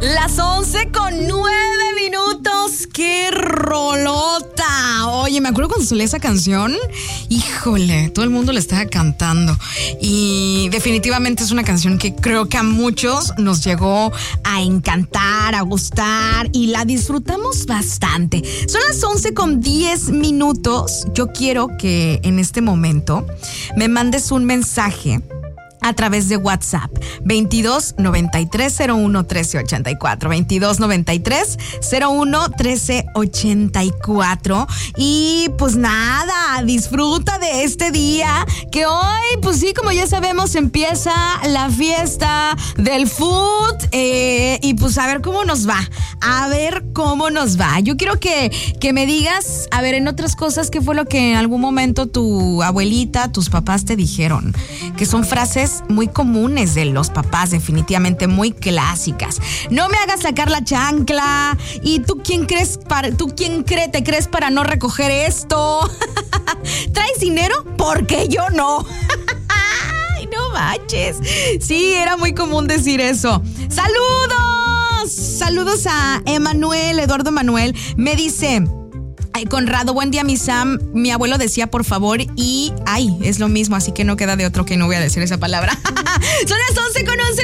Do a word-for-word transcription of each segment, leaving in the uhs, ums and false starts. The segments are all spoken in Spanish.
Las once con nueve minutos. ¡Qué rolota! Oye, me acuerdo cuando salió esa canción. Híjole, todo el mundo la estaba cantando. Y definitivamente es una canción que creo que a muchos nos llegó a encantar, a gustar. Y la disfrutamos bastante. Son las once con diez minutos. Yo quiero que en este momento me mandes un mensaje a través de WhatsApp, veintidós noventa y tres cero uno trece ochenta y cuatro, veintidós noventa y tres cero uno trece ochenta y cuatro. Y pues nada, disfruta de este día que hoy, pues sí, como ya sabemos, empieza la fiesta del food, eh, y pues a ver cómo nos va, a ver cómo nos va. Yo quiero que, que me digas, a ver, en otras cosas, ¿qué fue lo que en algún momento tu abuelita, tus papás te dijeron? Que son frases muy comunes de los papás, definitivamente muy clásicas. No me hagas sacar la chancla. ¿Y tú quién crees para, tú quién cree, te crees para no recoger esto? ¿Traes dinero? Porque yo no. Ay, no manches. Sí, era muy común decir eso. ¡Saludos! Saludos a Emanuel, Eduardo Manuel. Me dice: ay, Conrado, buen día, mi Sam. Mi abuelo decía por favor y ay, es lo mismo, así que no queda de otro que no voy a decir esa palabra. Son las once con once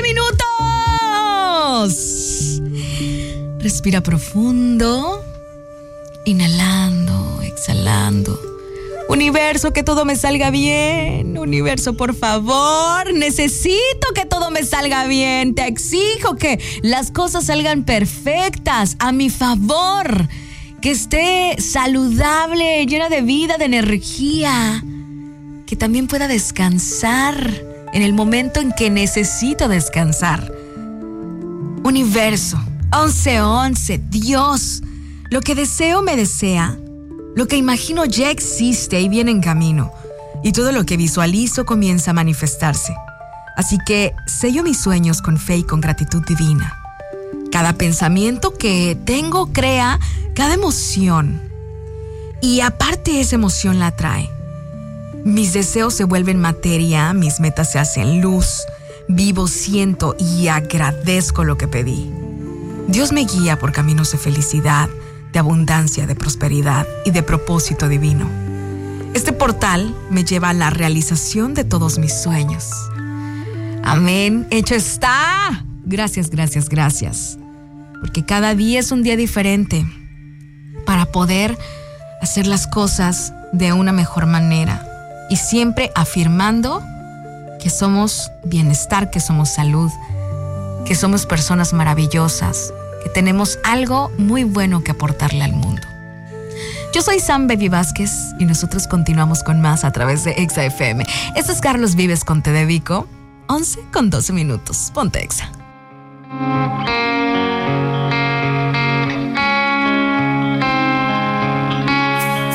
minutos. Respira profundo, inhalando, exhalando. Universo, que todo me salga bien. Universo, por favor, necesito que todo me salga bien. Te exijo que las cosas salgan perfectas, a mi favor. Que esté saludable, llena de vida, de energía. Que también pueda descansar en el momento en que necesito descansar. Universo, once once, Dios, lo que deseo me desea. Lo que imagino ya existe y viene en camino. Y todo lo que visualizo comienza a manifestarse. Así que sello mis sueños con fe y con gratitud divina. Cada pensamiento que tengo crea cada emoción. Y aparte esa emoción la atrae. Mis deseos se vuelven materia, mis metas se hacen luz. Vivo, siento y agradezco lo que pedí. Dios me guía por caminos de felicidad, de abundancia, de prosperidad y de propósito divino. Este portal me lleva a la realización de todos mis sueños. Amén. Hecho está. Gracias, gracias, gracias. Porque cada día es un día diferente para poder hacer las cosas de una mejor manera. Y siempre afirmando que somos bienestar, que somos salud, que somos personas maravillosas, que tenemos algo muy bueno que aportarle al mundo. Yo soy Sam Baby Vázquez y nosotros continuamos con más a través de Exa F M. Esto es Carlos Vives con Te Dedico, once con doce minutos. Ponte Exa.